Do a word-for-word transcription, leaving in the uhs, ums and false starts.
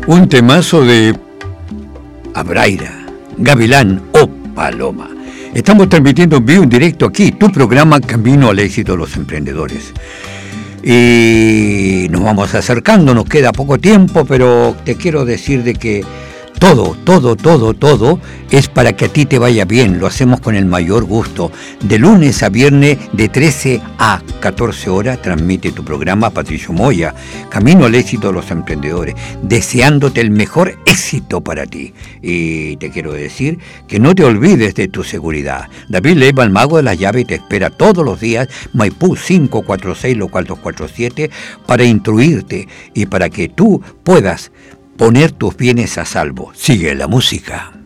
Un temazo de Abraira, Gavilán o Paloma. Estamos transmitiendo en vivo, en directo aquí, tu programa Camino al Éxito de los Emprendedores. Y nos vamos acercando, nos queda poco tiempo, pero te quiero decir de que todo, todo, todo, todo es para que a ti te vaya bien. Lo hacemos con el mayor gusto. De lunes a viernes, de trece a catorce horas, transmite tu programa Patricio Moya, Camino al Éxito de los Emprendedores, deseándote el mejor éxito para ti. Y te quiero decir que no te olvides de tu seguridad. David Leiva, el mago de las llaves, te espera todos los días, Maipú cinco cuatro seis, local dos cuatro siete, para instruirte y para que tú puedas poner tus bienes a salvo. Sigue la música.